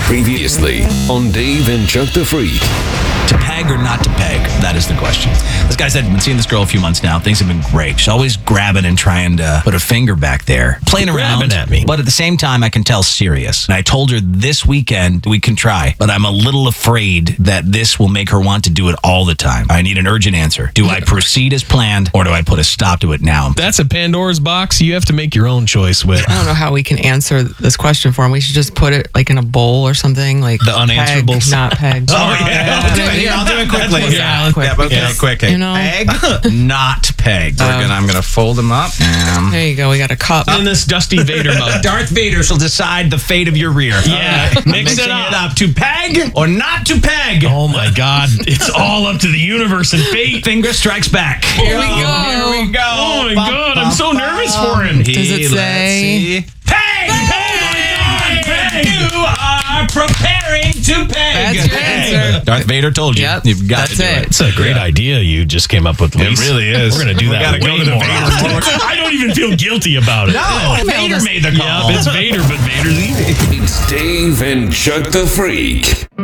Previously on Dave and Chuck the Freak. To peg or not to peg? That is the question. This guy said, I've been seeing this girl a few months now. Things have been great. She's always grabbing and trying to put a finger back there. Playing around at me. But at the same time, I can tell serious. And I told her this weekend we can try. But I'm a little afraid that this will make her want to do it all the time. I need an urgent answer. Do I proceed as planned or do I put a stop to it now? That's a Pandora's box you have to make your own choice with. I don't know how we can answer this question for him. We should just put it like in a bowl or something, like The unanswerables. Peg, not pegged. I'll do it quickly. Yeah, quick. You know? Peg, not pegged. I'm going to fold them up. There you go. We got a cup. In this Dusty Vader mug. Darth Vader shall decide the fate of your rear. Yeah, mix Mixing it up. To peg or not to peg. Oh my God, it's all up to the universe and fate. Finger strikes back. Here we go. Here we go. Oh my God, I'm so nervous for him. Does it say? Peg! Peg! You are preparing to peg. That's your answer. Darth Vader told you. Yep, You've got to that's do it. it. It's a great idea you just came up with, Lise. It really is. We're going to do We that gotta go way to the more Vader often. Lord. I don't even feel guilty about it. No, Vader made the call. Yeah, it's Vader, but Vader's easy. It's Dave and Chuck the Freak.